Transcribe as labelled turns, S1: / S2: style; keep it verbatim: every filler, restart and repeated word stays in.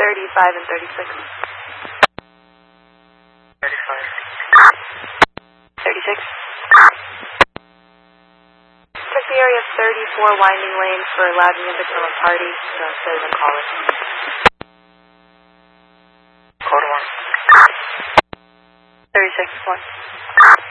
S1: thirty-five and thirty-six.
S2: thirty-five.
S1: thirty-six. Check the area of thirty-four Winding Lane for a loud music from a party, so instead of them call it.
S2: Code one.
S1: thirty-six, one.